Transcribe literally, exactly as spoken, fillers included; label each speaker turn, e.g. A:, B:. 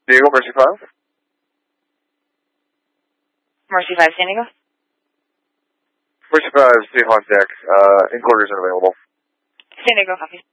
A: Diego, Mercy five.
B: Mercy five, San Diego.
A: Mercy five, stay on deck. Uh, in quarters are available.
B: San Diego, copy.